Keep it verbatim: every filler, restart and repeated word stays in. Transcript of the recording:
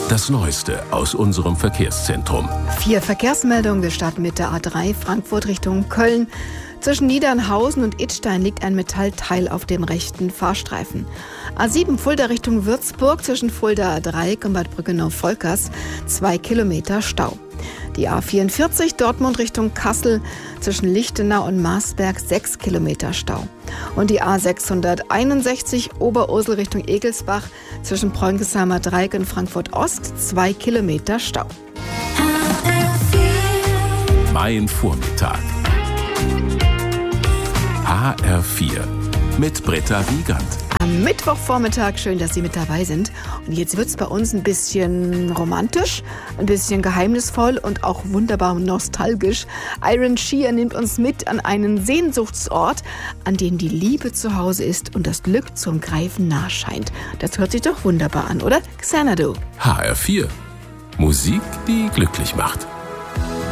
Das Neueste aus unserem Verkehrszentrum. Vier Verkehrsmeldungen. Wir starten mit der A drei Frankfurt Richtung Köln. Zwischen Niedernhausen und Idstein liegt ein Metallteil auf dem rechten Fahrstreifen. A sieben Fulda Richtung Würzburg zwischen Fulda Dreieck und Bad Brückenau-Volkers zwei Kilometer Stau. Die A vierundvierzig Dortmund Richtung Kassel zwischen Lichtenau und Marsberg sechs Kilometer Stau. Und die A sechshunderteinundsechzig Oberursel Richtung Egelsbach zwischen Preungheimer Dreieck und Frankfurt Ost zwei Kilometer Stau. Mein Vormittag. H R vier mit Britta Wiegand. Am Mittwochvormittag, schön, dass Sie mit dabei sind. Und jetzt wird es bei uns ein bisschen romantisch, ein bisschen geheimnisvoll und auch wunderbar nostalgisch. Iron Shear nimmt uns mit an einen Sehnsuchtsort, an dem die Liebe zu Hause ist und das Glück zum Greifen nah scheint. Das hört sich doch wunderbar an, oder? Xanadu. H R vier. Musik, die glücklich macht.